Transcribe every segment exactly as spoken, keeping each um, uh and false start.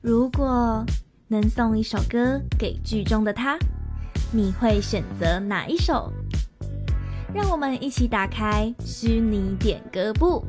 如果能送一首歌给剧中的他，你会选择哪一首？让我们一起打开虚拟点歌簿。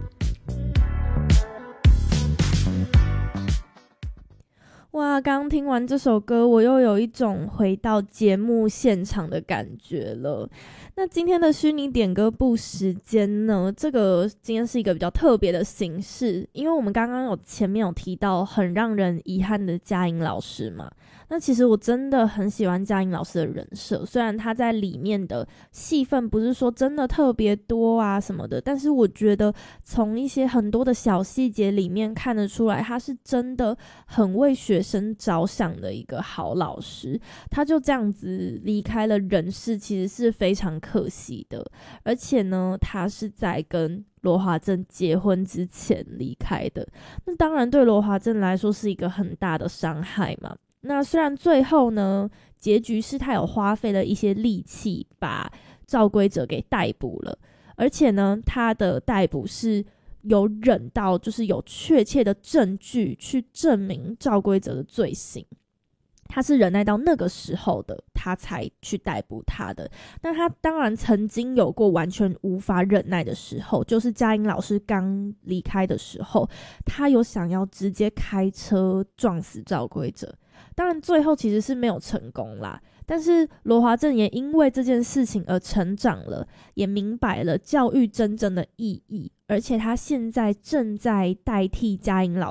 哇，刚听完这首歌，我又有一种回到节目现场的感觉了。那今天的虚拟点歌簿时间呢，这个今天是一个比较特别的形式，因为我们刚刚有前面有提到很让人遗憾的嘉颖老师嘛。那其实我真的很喜欢嘉颖老师的人设，虽然他在里面的戏份不是说真的特别多啊什么的，但是我觉得从一些很多的小细节里面看得出来，他是真的很为学生着想的一个好老师。他就这样子离开了人世，其实是非常可惜的。而且呢，他是在跟罗华正结婚之前离开的，那当然对罗华正来说是一个很大的伤害嘛。那虽然最后呢，结局是他有花费了一些力气把赵圭哲给逮捕了，而且呢，他的逮捕是有忍到就是有确切的证据去证明赵圭哲的罪行，他是忍耐到那个时候的，他才去逮捕他的。但他当然曾经有过完全无法忍耐的时候，就是嘉颖老师刚离开的时候，他有想要直接开车撞死赵圭哲。当然最后其实是没有成功啦，但是罗华正也因为这件事情而成长了，也明白了教育真正的意义，而且他现在正在代替嘉颖老